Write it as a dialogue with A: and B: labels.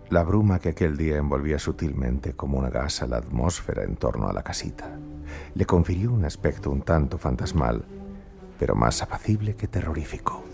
A: La bruma que aquel día envolvía sutilmente como una gasa la atmósfera en torno a la casita le confirió un aspecto un tanto fantasmal, pero más apacible que terrorífico.